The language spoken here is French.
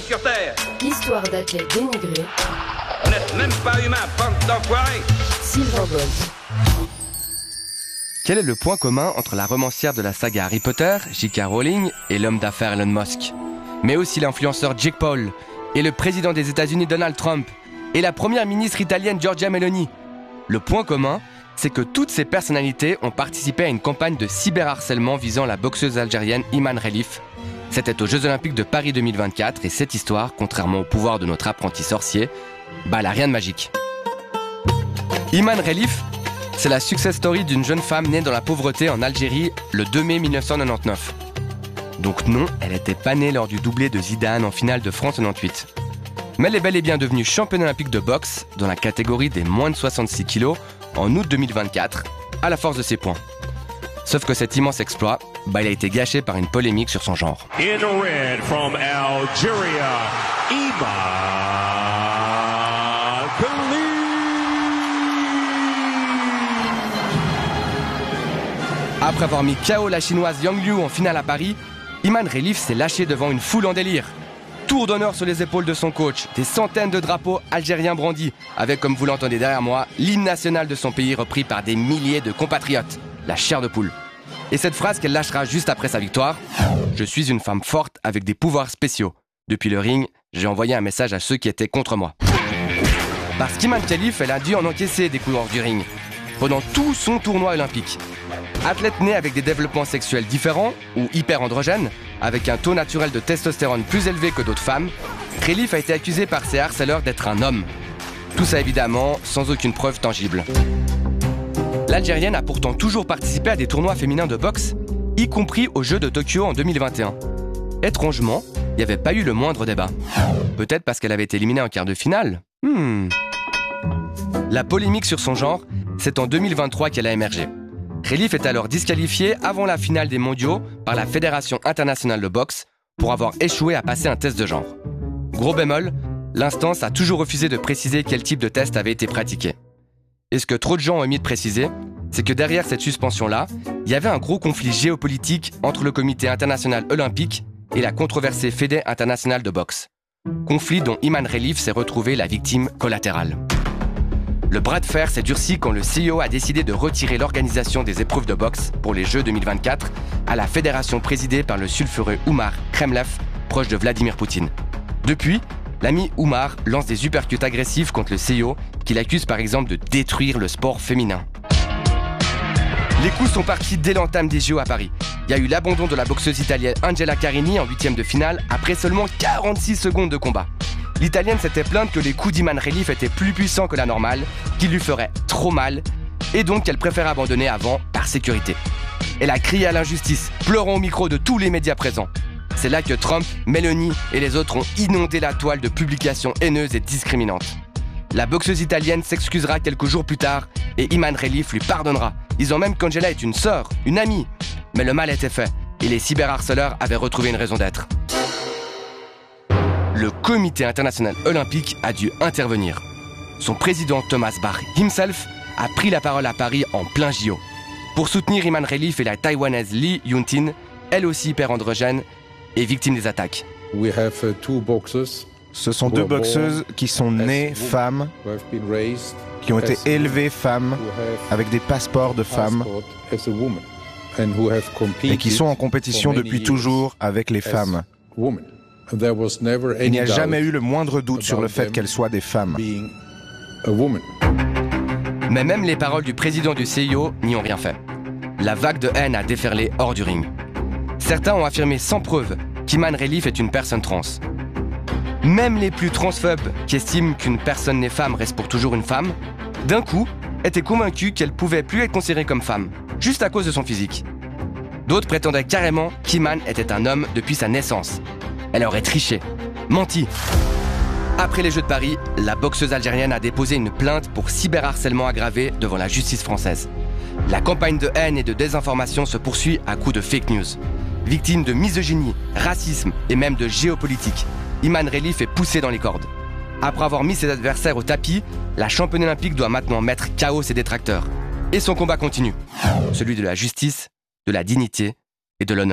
sur terre. Histoire d'athlètes dénigrés. Vous n'êtes même pas humain, bande d'enfoirés. Silver Bolt. Quel est le point commun entre la romancière de la saga Harry Potter, J.K. Rowling, et l'homme d'affaires Elon Musk? Mais aussi l'influenceur Jake Paul, et le président des États-Unis Donald Trump, et la première ministre italienne Giorgia Meloni. Le point commun, c'est que toutes ces personnalités ont participé à une campagne de cyberharcèlement visant la boxeuse algérienne Iman Khelif. C'était aux Jeux Olympiques de Paris 2024, et cette histoire, contrairement au pouvoir de notre apprenti sorcier, elle n'a rien de magique. Iman Khelif, c'est la success story d'une jeune femme née dans la pauvreté en Algérie le 2 mai 1999. Donc non, elle n'était pas née lors du doublé de Zidane en finale de France 98. Mais elle est bel et bien devenue championne olympique de boxe dans la catégorie des moins de 66 kilos en août 2024, à la force de ses points. Sauf que cet immense exploit, il a été gâché par une polémique sur son genre. In the red from Algeria, Iman Khelif. Après avoir mis KO la chinoise Yang Liu en finale à Paris, Iman Khelif s'est lâché devant une foule en délire. Tour d'honneur sur les épaules de son coach, des centaines de drapeaux algériens brandis, avec, comme vous l'entendez derrière moi, l'hymne national de son pays repris par des milliers de compatriotes, la chair de poule. Et cette phrase qu'elle lâchera juste après sa victoire, « Je suis une femme forte avec des pouvoirs spéciaux. Depuis le ring, j'ai envoyé un message à ceux qui étaient contre moi. » Parce qu'Iman Khelif, elle a dû en encaisser des coups hors du ring, pendant tout son tournoi olympique. Athlète née avec des développements sexuels différents ou hyper androgènes, avec un taux naturel de testostérone plus élevé que d'autres femmes, Khelif a été accusée par ses harceleurs d'être un homme. Tout ça évidemment sans aucune preuve tangible. L'Algérienne a pourtant toujours participé à des tournois féminins de boxe, y compris aux Jeux de Tokyo en 2021. Étrangement, il n'y avait pas eu le moindre débat. Peut-être parce qu'elle avait été éliminée en quart de finale. La polémique sur son genre, c'est en 2023 qu'elle a émergé. Khelif est alors disqualifiée avant la finale des mondiaux par la Fédération internationale de boxe pour avoir échoué à passer un test de genre. Gros bémol, l'instance a toujours refusé de préciser quel type de test avait été pratiqué. Et ce que trop de gens ont omis de préciser, c'est que derrière cette suspension-là, il y avait un gros conflit géopolitique entre le Comité international olympique et la controversée Fédé internationale de boxe. Conflit dont Iman Khelif s'est retrouvée la victime collatérale. Le bras de fer s'est durci quand le CIO a décidé de retirer l'organisation des épreuves de boxe pour les Jeux 2024 à la fédération présidée par le sulfureux Oumar Kremlev, proche de Vladimir Poutine. Depuis, l'ami Oumar lance des uppercuts agressifs contre le CIO qu'il accuse par exemple de détruire le sport féminin. Les coups sont partis dès l'entame des JO à Paris. Il y a eu l'abandon de la boxeuse italienne Angela Carini en 8e de finale après seulement 46 secondes de combat. L'Italienne s'était plainte que les coups d'Iman Khelif étaient plus puissants que la normale, qu'ils lui feraient trop mal, et donc qu'elle préfère abandonner avant, par sécurité. Elle a crié à l'injustice, pleurant au micro de tous les médias présents. C'est là que Trump, Meloni et les autres ont inondé la toile de publications haineuses et discriminantes. La boxeuse italienne s'excusera quelques jours plus tard, et Iman Khelif lui pardonnera, disant même qu'Angela est une sœur, une amie. Mais le mal était fait, et les cyberharceleurs avaient retrouvé une raison d'être. Le Comité international olympique a dû intervenir. Son président Thomas Bach himself a pris la parole à Paris en plein JO pour soutenir Iman Khelif et la Taïwanaise Lee Yuntin, elle aussi hyper androgène et victime des attaques. Ce sont deux boxeuses qui sont nées femmes, qui ont été élevées femmes, avec des passeports de femmes, et qui sont en compétition depuis toujours avec les femmes. Il n'y a jamais eu le moindre doute sur le fait qu'elles soient des femmes. Mais même les paroles du président du CIO n'y ont rien fait. La vague de haine a déferlé hors du ring. Certains ont affirmé sans preuve qu'Iman Khelif est une personne trans. Même les plus transphobes, qui estiment qu'une personne née femme reste pour toujours une femme, d'un coup, étaient convaincus qu'elle pouvait plus être considérée comme femme, juste à cause de son physique. D'autres prétendaient carrément qu'Iman était un homme depuis sa naissance. Elle aurait triché, menti. Après les Jeux de Paris, la boxeuse algérienne a déposé une plainte pour cyberharcèlement aggravé devant la justice française. La campagne de haine et de désinformation se poursuit à coups de fake news. Victime de misogynie, racisme et même de géopolitique, Iman Khelif est poussée dans les cordes. Après avoir mis ses adversaires au tapis, la championne olympique doit maintenant mettre KO ses détracteurs. Et son combat continue. Celui de la justice, de la dignité et de l'honneur.